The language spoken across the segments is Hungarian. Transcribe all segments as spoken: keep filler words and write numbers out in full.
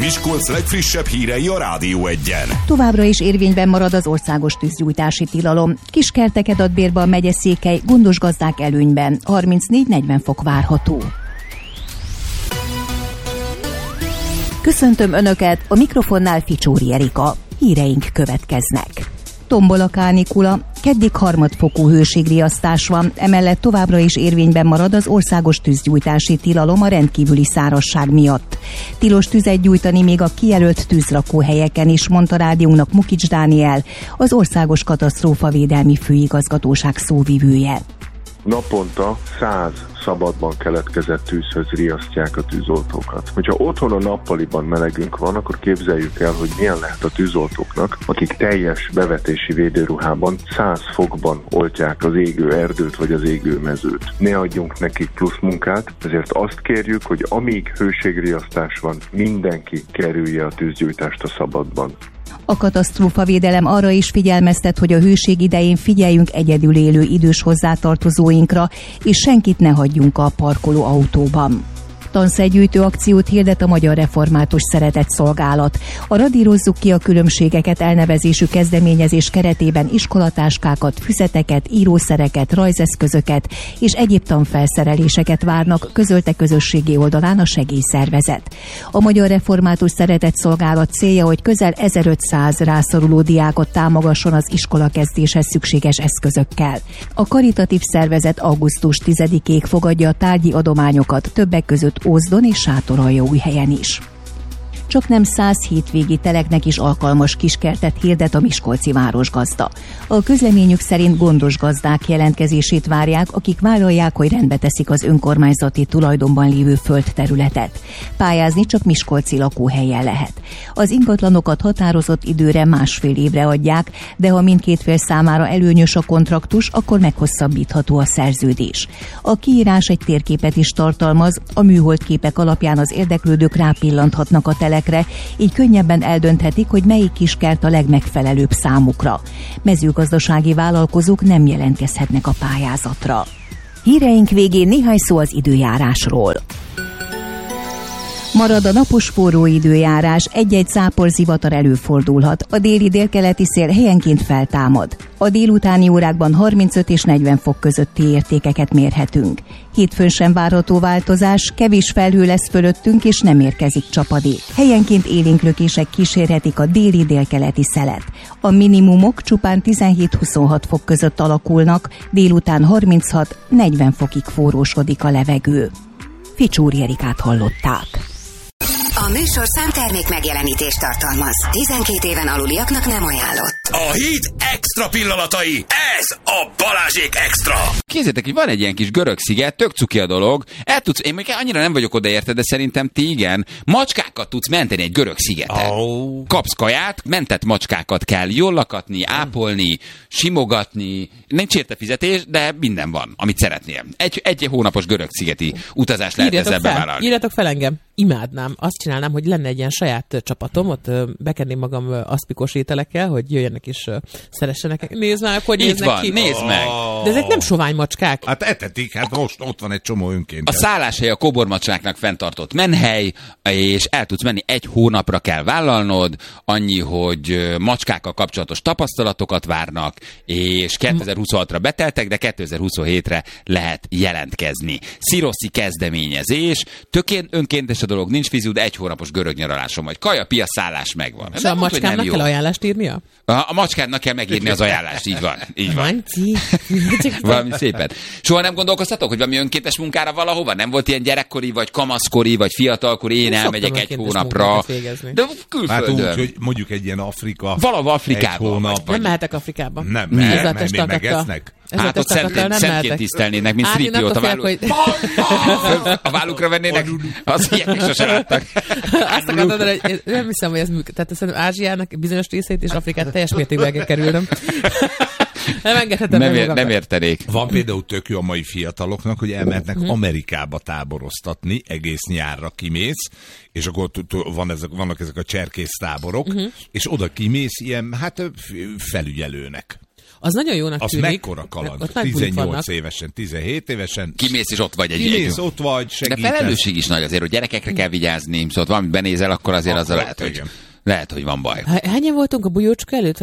Miskolc legfrissebb hírei a Rádió Egyen. Továbbra is érvényben marad az országos tűzgyújtási tilalom. Kiskerteket ad bérbe a megyeszékhely, gondos gazdák előnyben. harmincnégy-negyven fok várható. Köszöntöm Önöket, a mikrofonnál Ficsóri Erika. Híreink következnek. Tombol a kánikula, keddig harmadfokú hőségriasztás van, emellett továbbra is érvényben marad az országos tűzgyújtási tilalom a rendkívüli szárazság miatt. Tilos tüzet gyújtani még a kijelölt tűzrakóhelyeken is, mondta rádiónknak Mukics Dániel, az Országos Katasztrófavédelmi Főigazgatóság szóvivője. Naponta száz szabadban keletkezett tűzhöz riasztják a tűzoltókat. Hogyha otthon a nappaliban melegünk van, akkor képzeljük el, hogy milyen lehet a tűzoltóknak, akik teljes bevetési védőruhában száz fokban oltják az égő erdőt vagy az égő mezőt. Ne adjunk nekik plusz munkát, ezért azt kérjük, hogy amíg hőségriasztás van, mindenki kerülje a tűzgyújtást a szabadban. A katasztrófavédelem arra is figyelmeztet, hogy a hőség idején figyeljünk egyedül élő idős hozzátartozóinkra, és senkit ne hagyjunk a parkoló autóban. Tanszergyűjtő akciót hirdet a Magyar Református Szeretetszolgálat. A Radírozzuk ki a különbségeket elnevezésű kezdeményezés keretében iskolatáskákat, füzeteket, írószereket, rajzeszközöket és egyéb tanfelszereléseket várnak, közölte közösségi oldalán a segélyszervezet. A Magyar Református Szeretetszolgálat célja, hogy közel ezerötszáz rászoruló diákot támogasson az iskolakezdéshez szükséges eszközökkel. A karitatív szervezet augusztus tizedikéig fogadja a tárgyi adományokat, többek között Ózdon és Sátoraljaújhelyen is. Csak nem száz hétvégi teleknek is alkalmas kiskertet hirdet a miskolci városgazda. A közleményük szerint gondos gazdák jelentkezését várják, akik vállalják, hogy rendbe teszik az önkormányzati tulajdonban lévő földterületet. Pályázni csak miskolci lakóhelyen lehet. Az ingatlanokat határozott időre, másfél évre adják, de ha mindkét fél számára előnyös a kontraktus, akkor meghosszabbítható a szerződés. A kiírás egy térképet is tartalmaz, a műholdképek alapján az érdeklődők rápillanthatnak a telekre, így könnyebben eldönthetik, hogy melyik kiskert a legmegfelelőbb számukra. Mezőgazdasági vállalkozók nem jelentkezhetnek a pályázatra. Híreink végén néhány szó az időjárásról. Marad a napos forró időjárás, egy-egy zápor zivatar előfordulhat. A déli délkeleti szél helyenként feltámad. A délutáni órákban harmincöt és negyven fok közötti értékeket mérhetünk. Hétfőn sem várható változás, kevés felhő lesz fölöttünk és nem érkezik csapadék. Helyenként élénklökések kísérhetik a déli délkeleti szelet. A minimumok csupán tizenhét-huszonhat fok között alakulnak, délután harminchat-negyven fokig forrósodik a levegő. Ficsóri Erikát hallották. A műsor számtermék megjelenítést tartalmaz. tizenkét éven aluliaknak nem ajánlott. A hét extra pillanatai, ez a Balázsék Extra. Képzeljétek, hogy van egy ilyen kis görög sziget, tök cuki a dolog. El tudsz, én még annyira nem vagyok odaérte, de szerintem ti igen. Macskákat tudsz menteni egy görög szigeten. Oh. Kapsz kaját, mentett macskákat kell jól lakatni, ápolni, simogatni. Nincs érte fizetés, de minden van, amit szeretnél. Egy, egy hónapos görög szigeti utazás lehet írjatok ezzel fel, bevállalni. Írjatok fel engem. Imádnám. Azt csinálnám, hogy lenne egy ilyen saját csapatom, ott bekenném magam aszpikos ételekkel, hogy jöjjenek és szeressenek. Nézd már, hogy Itt néznek van, ki. nézd oh. meg! De ezek nem sovány macskák. Hát etetik, hát most ott van egy csomó önként. A szálláshely a kobormacskáknak fenntartott menhely, és el tudsz menni, egy hónapra kell vállalnod, annyi, hogy macskákkal kapcsolatos tapasztalatokat várnak, és kétezer-huszonhatra beteltek, de kétezer-huszonhétre lehet jelentkezni. Sziroszi kezdeményezés, tökén önkéntes a dolog, nincs fiziú, de egy hónapos görög nyaralásom vagy. Kaja, pia, szállás megvan. És a macskának kell ajánlást írnia? A, a macskának kell megírni az ajánlást, így van. Így van. Manci. Valami szépen. Soha nem gondolkoztatok, hogy valami önkéntes munkára valahova? Nem volt ilyen gyerekkori, vagy kamaszkori, vagy fiatalkori, én elmegyek egy hónapra. De külföldön. Hát úgy, hogy mondjuk egy ilyen Afrika. Valahol Afrikában. Vagy... Nem mehetek Afrikába. Nem, mert, mert még megesznek. Hát ott szentként tisztelnének, mint Szripiót a válluk. A vállukra vennének, az ilyenek sose láttak. Azt akartam mondani, hogy nem hiszem, hogy ez működik. Tehát szerintem Ázsiának bizonyos részét és Afrikát teljes mértékben kell kerülnöm. Nem engedhetem nem, ér, nem értenék. Van például tök jó a mai fiataloknak, hogy elmehetnek uh-huh. Amerikába táboroztatni, egész nyárra kimész, és akkor van ezek, vannak ezek a cserkész táborok, uh-huh. és oda kimész ilyen, hát felügyelőnek. Az nagyon jónak az tűnik. mekkora kaland? Ott nagy tizennyolc évesen, tizenhét évesen. Kimész és ott vagy egy Kimész, ott vagy, segítesz. De felelősség is nagy azért, hogy gyerekekre kell vigyázni, szóval valamit benézel, akkor azért az lehet, hogy... Lehet, hogy van baj. Hányan voltunk a bujócska előtt?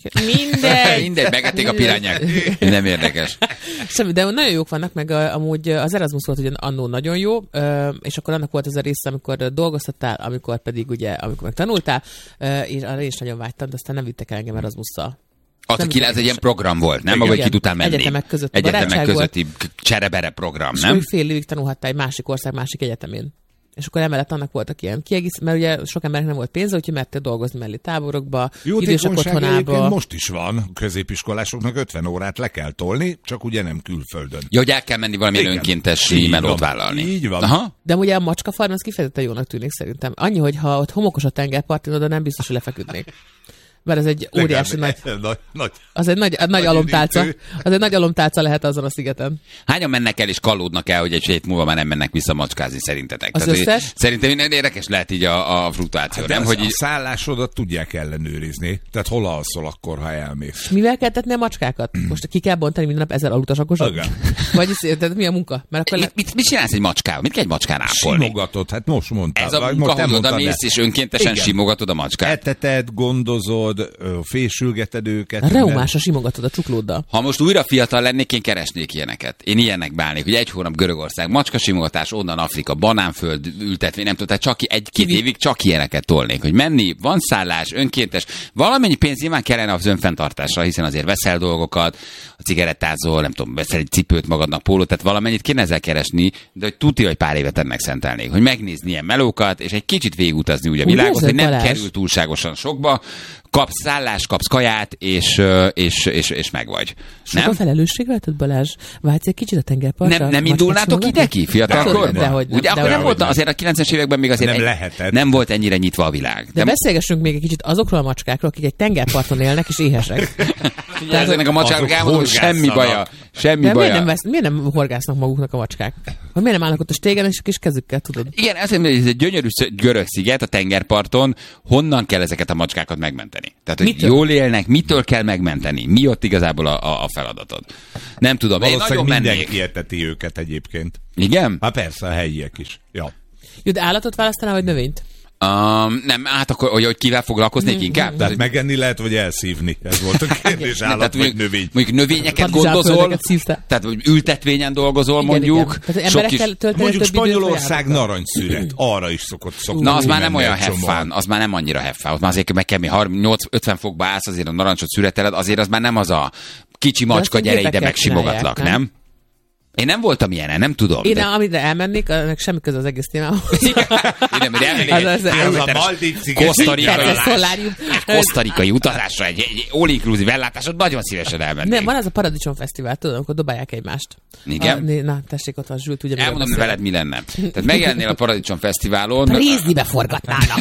Mindegy. Mindegy, megették a pirányák. Nem érdekes. Semmi, de nagyon jók vannak, meg amúgy az Erasmus volt ugye annó nagyon jó, és akkor annak volt ez a része, amikor dolgoztattál, amikor pedig ugye, amikor meg tanultál, és arra is nagyon vágytam, de aztán nem vittek el engem Erasmusszal. Az, ki, ez egy ilyen program volt, nem? Ahogy ki tudtál menni. Egyetemek közötti Egyetemek közötti cserebere program, nem? És fél évig tanulhattál egy másik ország, másik egyetemén. És akkor emellett annak voltak ilyen kiegész, mert ugye sok embernek nem volt pénze, úgyhogy mertél dolgozni mellé táborokba, idősek otthonába. Most is van, középiskolásoknak ötven órát le kell tolni, csak ugye nem külföldön. Ja, hogy el kell menni valamilyen önkéntes melót vállalni. Így van. Aha. De ugye a macskafarm, az kifejezetten jónak tűnik szerintem. Annyi, hogy ha ott homokos a tengerparton, oda nem biztos, hogy lefeküdnék. Mert ez egy óriási nagy, nagy, nagy... Az egy nagy, nagy, nagy alomtálca. Az egy nagy alomtálca lehet azon a szigeten. Hányan mennek el és kallódnak el, hogy egy hét múlva már nem mennek vissza macskázni szerintetek? Az Tehát, összes? Szerintem minden érdekes lehet így a, a fluktuáció, Hát nem? Hogy hogy a szállásodat tudják ellenőrizni. Tehát hol alszol akkor, ha elmész? Mivel kell tetni a macskákat? Most ki kell bontani minden nap ezer alutasakosat? Igen. Vagy tehát mi a munka? Mert akkor le... mit, mit, mit csinálsz egy macskával? Mit kell egy macskán ápolni? Simogatod, hát most mondtál. Ez a munka, hogy oda mész és önkéntesen Igen. simogatod a macskát. Eteted, gondozod, fésülgeted őket. Reumásra simogatod a csuklóddal. Ha most újra fiatal lennék, én keresnék ilyeneket. Én ilyenek bálnék, hogy egy hónap Görögország, macskasimogatás, onnan Afrika, banánföld ültetvény, nem tudom, tehát csak egy-két évig csak ilyeneket tolnék, hogy menni, van szállás, önkéntes, valamennyi pénz nyilván kellene az önfenntartásra, hiszen azért veszel dolgokat, a cigarettázol, nem tudom, veszel egy cipőt magadnak, pólót, tehát valamennyit kéne ezzel keresni, de hogy tudja, hogy pár évet ennek szentelnék, hogy megnézni ilyen melókat, és egy kicsit végigutazni ugye a világot, hogy nem Balázs? kerül túlságosan sokba, kapsz szállást, kapsz kaját, és, és, és, és megvagy. Sok a felelősség rajtad, Balázs? Vágysz egy kicsit a tengerpartra? Nem, nem indulnátok ide ki fiatalkorban? Dehogy nem. Ugye akkor nem volt, azért a kilencvenes években még azért Nem egy, lehetett. nem volt ennyire nyitva a világ. De beszélgessünk még egy kicsit azokról a macskákról, akik egy tengerparton élnek és éhesek. Tehát ezeknek a macskáknak azok elmondom, hogy semmi horgászanak. baja. Semmi De miért baja. nem, vesz, miért nem horgásznak maguknak a macskák? Vagy miért nem állnak ott a stégen és a kis kezükkel, tudod? Igen, ez egy egy gyönyörű sz- görög sziget a tengerparton. Honnan kell ezeket a macskákat megmenteni? Tehát, hogy Mitől? jól élnek, mitől kell megmenteni? Mi ott igazából a, a, a feladatod? Nem tudom, én nagyon Valószínűleg mennék. mindenki eteti őket egyébként. Igen? Hát persze, a helyiek is. Ja. Jó, de állatot választanál, vagy növényt? Um, nem, hát akkor, hogy, hogy kivel foglalkoznék inkább? Tehát megenni lehet, vagy elszívni? Ez volt a kérdés, Nem, állat tehát vagy mondjuk, növény. mondjuk növényeket Partizánföldeket gondozol, szívtál. tehát hogy ültetvényen dolgozol Igen, mondjuk. igen. Tehát Sok emberekkel kis... tölteni Mondjuk több időt, vagy Spanyolország állatokkal? narancsszüret. Arra is szokott szokott. Na, az már nem menni olyan egy csomó. heffán, az már nem annyira heffán. Ott már azért meg kell mi harminc ötven fokba állsz, azért a narancsot szüreteled, azért az már nem az a kicsi macska, azt gyere ide, gépekkel megsimogatlak, csinálják, nem? Én nem voltam ilyenen, nem tudom. Én, de... amire elmennék, annak semmi köze az egész témához. Én nem, hogy elmennék Az- egy az- Ez a kilométeres Maldív-sziget. kosztarikai, Persze, szolárium. kosztarikai utazásra, egy, egy all-inclusive ellátásot nagyon szívesen elmennék. Nem, van ez a Paradicsom Fesztivál, tudom, akkor dobálják egymást. Igen? A, né- na, tessék, ott van Zsült, ugye miről Elmondom, beszélek. veled mi lenne. Tehát megjelennél a Paradicsom Fesztiválon. Préznibe forgatnának.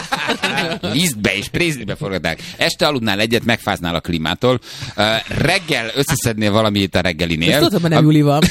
Lisztbe és prézlibe forgatnák. Este aludnál egyet, megfáznál a klímától. Uh, reggel összeszednél valamit a Ezt reggelinél. tudod, hogy nem Juli van.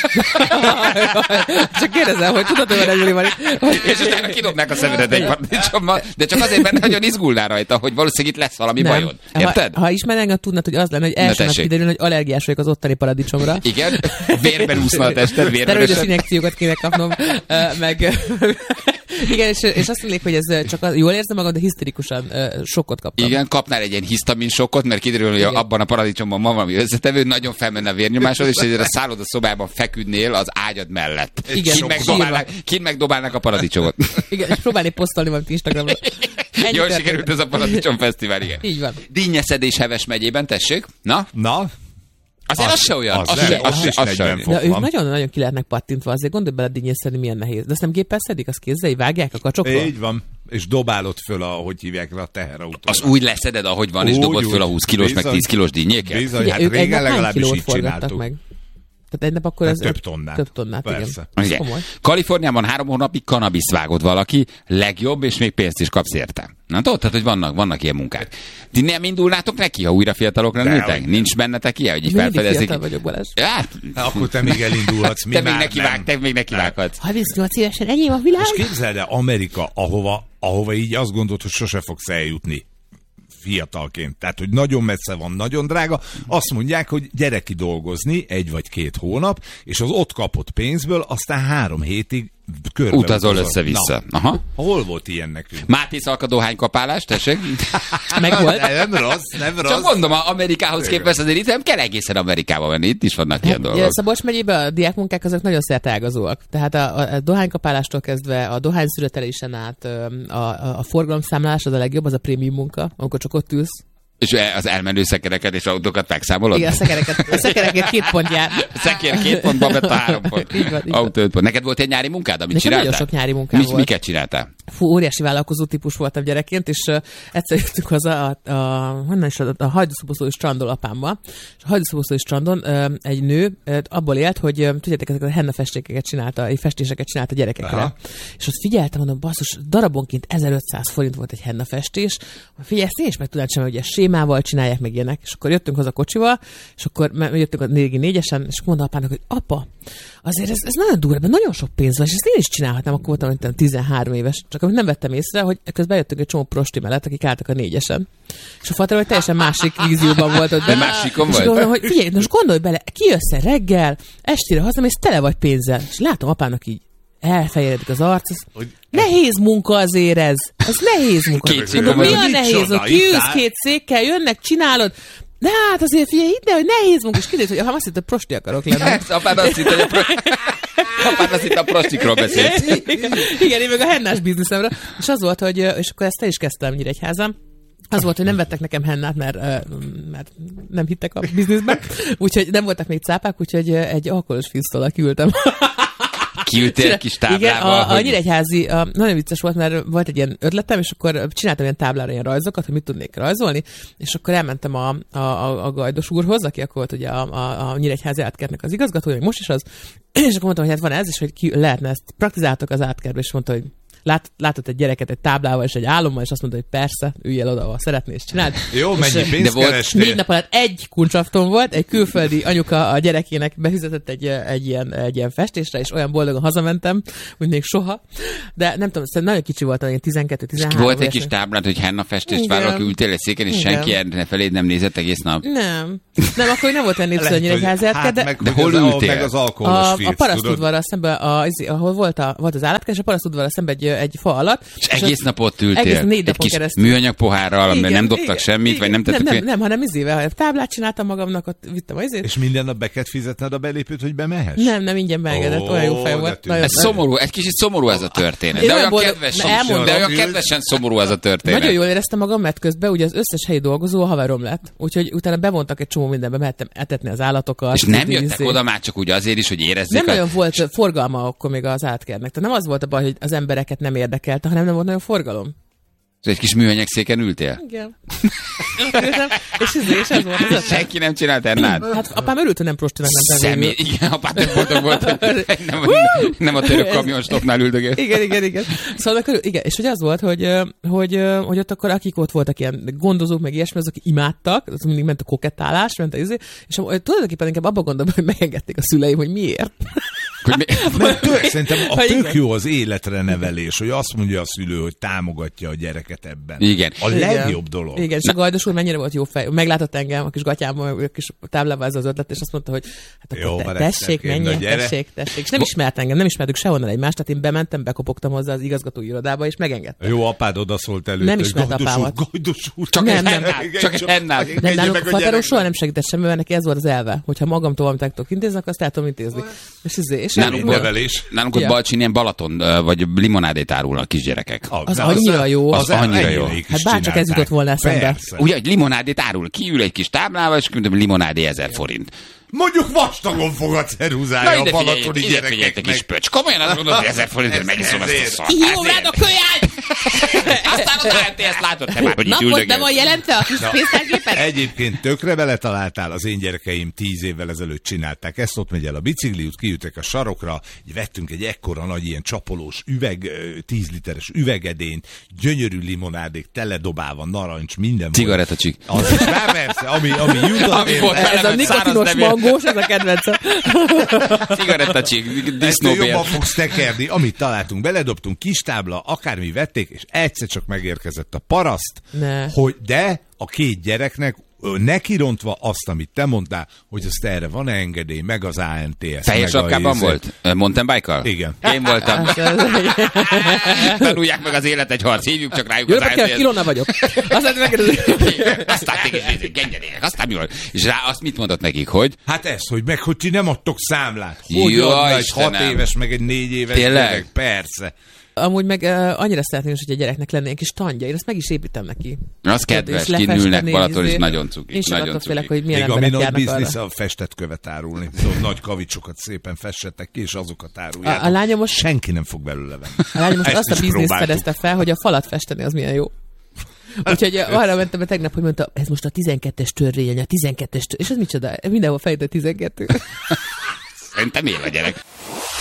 Csak kérdezem, hogy tudod, hogy nem Juli van. És utána kidobnák a szemedet egy paradicsommal, de csak azért, mert nagyon izgulnál rajta, hogy valószínűleg itt lesz valami Nem. bajod. Érted? Ha, ha ismernénk, akkor tudnád, hogy az lenne, hogy első nap tessék. kiderül, hogy allergiás vagyok az ottani paradicsomra. Igen? Vérben úszna a tested, vérben Steroidos esett. injekciókat kéne kapnom, ö, meg... Igen, és, és azt mondják, hogy ez csak az, jól érzem magam, de hiszterikusan uh, sokkot kaptam. Igen, kapnál egy ilyen hisztamin sokkot, mert kiderül, hogy Igen. abban a paradicsomban van valami összetevő, nagyon felmenne a vérnyomásod, és ezért a szálloda szobában feküdnél az ágyad mellett. Igen, Kint megdobálnak, kint megdobálnak a paradicsomot. Igen, és próbálni posztolni valamit Instagramra. Ennyi Jól történt. sikerült ez a paradicsom fesztivál, igen. Így van. Dinnyeszedés Heves megyében, tessék. Na? Na, Azért az, az se olyan. az Az, nem, se, az az, se, is az se negyven olyan. fok. De ők van. nagyon-nagyon ki lehetnek pattintva, azért gondolj bele dinnyészedni, milyen nehéz. De azt nem géppel szedik, azt kézzel, vágják a kacsokról? Így van. És dobálod föl, ahogy hívják le a teherautót. Az úgy leszeded, ahogy van, és Úgy, dobod úgy. föl a húsz kilós, meg Bizony. tíz kilós dinnyéket? Bizony, Ugye, hát ők egy régen nap hány legalábbis kilót így forgattak csináltuk. meg? Tehát egy nap akkor Hát ez... több tonnát. Több tonnát, Persze. igen. Ez Igen. komoly. Kaliforniában három hónapig kanabiszt vágott valaki, legjobb, és még pénzt is kapsz érte. Na tudod, tehát, hogy vannak, vannak ilyen munkák. Ti nem indulnátok neki, ha újra fiatalok lennétek? Dehogy. Nincs bennetek ilyen, hogy így Mindig felfedezik? fiatal vagyok, Balázs. Hát, Akkor te még elindulhatsz, mi te még már neki nem. vág, te még neki vághatsz. harmincnyolc évesen enyém a világ? És képzeld el, Amerika, ahova, ahova így azt gondolod, hogy sose fogsz eljutni fiatalként. Tehát, hogy nagyon messze van, nagyon drága. Azt mondják, hogy gyere ki dolgozni egy vagy két hónap, és az ott kapott pénzből aztán három hétig körbe utazol össze-vissza. Na, aha. Hol volt ilyen nekünk? Máté szalkadóhány kapálás, tessék? Meg volt. Nem rossz, nem rossz. Csak mondom, a Amerikához képest azért itt nem kell egészen Amerikába menni, itt is vannak ilyen dolgok. Szabolcs megyében a diákmunkák azok nagyon szerteágazóak. Tehát a, a, a dohánykapálástól kezdve a dohányszüretelésen át a, a, a forgalomszámlálás az a legjobb, az a prémium munka, amikor csak ott ülsz. És az elmenő szekereket és autókat megszámolod? Igen, a szekereket, a szekereket két pont jár. A szekér két pont, babett a három pont. Így van, így Autó öt pont. Neked volt egy nyári munkád, amit Nekem csináltál? nagyon sok nyári munkám Mi, volt. Miket csináltál? Fú, óriási vállalkozó típus voltam gyerekként, és uh, egyszer jöttünk haza a, a, honnan is, a, a hajdúszoboszlói strandon apámmal, és a hajdúszoboszlói strandon uh, egy nő uh, abból élt, hogy uh, tudjátok, ezeket a henna festékeket csinálta, festéseket csinálta gyerekekre. Aha. És ott figyeltem, mondom, basszus, darabonként ezerötszáz forint volt egy henna festés. Figyelj, ezt én is meg tudnám csinálni, hogy ilyen sémával csinálják meg ilyenek. És akkor jöttünk haza kocsival, és akkor jöttünk a négy négyesen, és mondta apának, hogy apa, azért ez, ez nagyon durva, nagyon sok pénz van, és ezt én is csinálhatnám, akkor voltam, mint tizenhárom éves. Csak amit nem vettem észre, hogy közben jöttünk egy csomó prosti mellett, akik álltak a négyesen. És a fater, hogy teljesen másik vízióban volt ott. De másikon és volt? Gondolom, hogy figyelj, most gondolj bele, kijössz reggel, estére hazamész, tele vagy pénzzel. És látom apának így elfejeredik az arc, az hogy nehéz munka azért ez. Ez nehéz munka. Két Mondom, mi a nehéz? Micsoda, Hogy kiülsz itt két székkel, jönnek, csinálod. De hát azért figyelj, ide, hogy nehéz munka. És kiderült, hogy ha azt hitt, hogy prosti akarok lenni. Apád azt hitt, hogy a, pro... Apád azt hitt, a prostikról beszélt. Igen, én meg a hennás bizniszemre. És az volt, hogy, és akkor ezt el is kezdtem Nyíregyházán. Az volt, hogy nem vettek nekem hennát, mert, mert nem hittek a bizniszben. Úgyhogy nem voltak még cápák, úgyhogy egy alkoholos fisztollal kiültem. Kiültél egy kis táblával? Igen, a, a hogy... Nyíregyházi, a, nagyon vicces volt, mert volt egy ilyen ötletem, és akkor csináltam ilyen táblára ilyen rajzokat, hogy mit tudnék rajzolni, és akkor elmentem a, a, a, a Gajdos úrhoz, aki akkor volt ugye a, a, a Nyíregyházi átkertnek az igazgatója, most is az, és akkor mondtam, hogy hát van ez, és hogy ki lehetne ezt praktizáltok az átkertbe, és mondta, hogy Lát, látott egy gyereket egy táblával és egy álommal, és azt mondta, hogy persze, ülj el oda, ahol szeretnél, és csináld. Jó, mennyi pénzt kerestél? Négy nap alatt egy kuncsafton volt, egy külföldi anyuka a gyerekének befizetett egy, egy, ilyen, egy ilyen festésre, és olyan boldogan hazamentem, úgy még soha. De nem tudom, nagyon kicsi voltam, ilyen tizenkettő tizenhárom. Volt egy kis táblát, hogy henna festést vállalok, ültél egy széken, és igen. senki erre feléd nem nézett egész nap. Nem. Nem, akkor nem volt olyan népszerű a Nyíregyházi átker, de... De hol ültél? Meg az alkoholos a, filc, a parasztudvarral szemben, a, ahol volt, a, volt az állatkert, és a parasztudvarral szemben egy, egy fa alatt. És egész nap ott ültél? Egész négy egy napon kis keresztül. műanyag pohárral, amiben nem dobtak igen, semmit, igen. vagy nem tettek... Nem, nem, nem, hanem izével, táblát csináltam magamnak, ott vittem az izét. És minden nap be kellett fizetned a belépőt, hogy bemehess? Nem, nem, ingyen beengedett, Ó, olyan jó fej de volt. tű- Nagyon, Ez szomorú, egy kicsit szomorú ez a történet. Én De nem olyan, boldog- kedves, Na, elmondom. de olyan kedvesen szomorú ez a történet. Nagyon jól éreztem magam, mert közben ugye az összes helyi dolgozó a haverom lett. Úgyhogy utána bevontak egy csomó mindenbe, mehettem etetni az állatokat. És nem izé- jöttek oda már csak úgy azért is, hogy érezzék. Nem nagyon volt forgalma akkor még az átkernek. Tehát nem az volt a baj, hogy az embereket nem érdekelte, hanem nem volt nagyon forgalom. Egy kis műanyag széken ültél? Igen. és, ez, és ez volt az ötlet. Senki nem csinált ennát? Hát apám örült, hogy nem prostinak nem Személy, igen, apám nem boldog volt, hogy nem, nem a török kamionstopnál üldögél. Igen, igen, igen. Szóval körül, igen, és hogy az volt, hogy, hogy, hogy ott akkor akik ott voltak ilyen gondozók, meg ilyesmi, azok imádtak, az mindig ment a kokettálás, ment a izé, és tulajdonképpen inkább abban gondolom, hogy megengedték a szüleim, hogy miért. Hogy mi... Mert tök, szerintem a Ha tök igen. jó az életre nevelés, hogy azt mondja a szülő, hogy támogatja a gyereket ebben. Igen. A Igen. legjobb dolog. Igen, és a Gajdos úr mennyire volt jó fej. Meglátott engem a kis gatyámmal, a kis táblával ez az ötlet, és azt mondta, hogy hát Jó, akkor te, van, tessék, ezt menjél, gyere. tessék, tessék. És nem ismert engem, nem ismertük sehonnan egymást, tehát én bementem, bekopogtam hozzá az igazgatói irodába, és megengedtem. Jó, apád odaszólt előtt. Nem hogy ismert Gajdos úr, apámat. Gajdos úr. Csak Nem, egy nem. hennál, Igen, csak egy hennál. csak- Nem, nálunk meg a a faterom gyerek. soha nem segített semmivel, neki ez volt az elve, hogyha magamtól valamit el tudok intézni, akkor azt el tudom intézni. És, izé, és Nálunk, volt- nevelés. nálunk ott Ja. Balcsin ilyen Balaton ö, vagy limonádét árulnak kisgyerekek. Az annyira jó. Az annyira jó. Hát bárcsak ez jutott volna eszembe. Persze. Ugye, egy limonádét árul, kiül egy kis táblával, és küldöm limonádé ezer forint. Mondjuk vastagon fog a ceruzálja a balatoni ide figyelj, te kis gyerekeknek. pöcs. Komolyan azt mondod, hogy ezer forintért megiszom ezt a Ezért. szart. Jó, rád a kölyány! Aztán odaállt, te ezt látod, te már, hogy itt Napot be üldögélsz. van jelentve a kis pénztárgépet? Egyébként tökre vele találtál, az én gyerekeim tíz évvel ezelőtt csinálták ezt, ott megy el a bicikliút, kiütek a sarokra, vettünk egy ekkora nagy ilyen csapolós üveg, tíz literes üvegedényt, gyönyörű limonádék, teledobálva, narancs, minden volt. Cigarettacsik. Az is már persze, ami, ami jutott. Ami volt érte. vele, Ez a hogy nikotinos száraz levél. mangós, ez a kedvencem. Cigarettacsik, Ezt disznóbér. jobban fogsz tekerni, amit találtunk, beledobtunk, kis tábla, akármi vették, vették, és egyszer csak megérkezett a paraszt, ne. hogy de a két gyereknek nekirontva azt, amit te mondtál, hogy azt erre van engedély, meg az á en té es. Fehér sapkában volt? Mountain bike-kal? Igen. Én voltam. Tanulják meg az élet egy harc, hívjuk csak rájuk Jó, az á en té es. kell, Kilona vagyok. Aztán megkérdezem. Aztán téged gengyerények, aztán mi van? És rá azt mit mondott nekik, hogy? Hát ez, hogy meg, hogy ti nem adtok számlát. Jó, Hogy adna egy hat Istenem. éves, meg egy négy éves Tényleg? gyerek? Persze. Amúgy meg uh, annyira szeretném, hogy a gyereknek lenne egy kis tandja. Én ezt meg is építem neki. Az kedves, És kinülnek lefesteni, Balaton, és izé. nagyon cukik. Én sem Nagyon attól félek, cukik. hogy milyen Még ami emberek nagy járnak biznisz arra. a festett követ árulni. Szóval nagy kavicsokat szépen fessetek ki, és azokat áruljátok. A- a lányom most- Senki nem fog belőle venni. A lányom most Ezt azt a is bizniszt próbáltuk. fedezte fel, hogy a falat festeni az milyen jó. Úgyhogy arra mentem be tegnap, hogy mondta, ez most a tizenkettes törvény, a tizenkettes törvény. És ez micsoda? Mindenhol fejtett tizenkettő. Szerintem én a gyerek.